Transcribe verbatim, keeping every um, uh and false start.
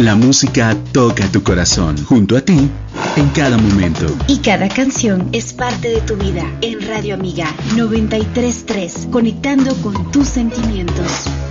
La música toca tu corazón, junto a ti, en cada momento. Y cada canción es parte de tu vida. En Radio Amiga noventa y tres punto tres, conectando con tus sentimientos.